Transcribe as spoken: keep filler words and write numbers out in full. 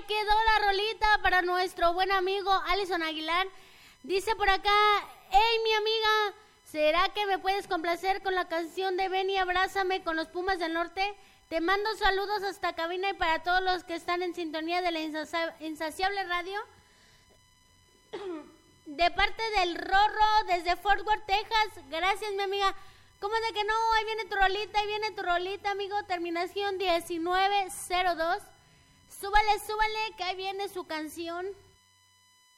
quedó la rolita para nuestro buen amigo Alison Aguilar. Dice por acá, hey mi amiga, ¿será que me puedes complacer con la canción de Ven y abrázame con los Pumas del Norte? Te mando saludos hasta cabina y para todos los que están en sintonía de la Insaciable Radio. De parte del Rorro desde Fort Worth, Texas. Gracias, mi amiga. ¿Cómo de que no? Ahí viene tu rolita, ahí viene tu rolita, amigo. Terminación diecinueve cero dos. Súbale, súbale, que ahí viene su canción.